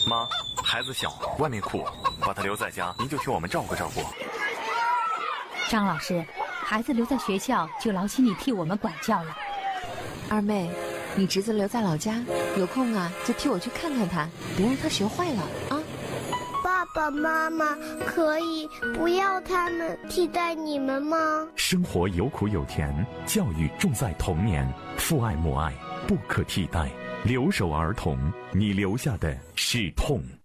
妈，孩子小，外面苦，把他留在家，您就替我们照顾照顾。 张老师，孩子留在学校就劳心你替我们管教了。 二妹，你侄子留在老家，有空啊就替我去看看他，别让他学坏了啊。 爸爸妈妈可以不要他们替代你们吗？ 生活有苦有甜，教育重在童年，父爱母爱不可替代。留守儿童，你留下的是痛。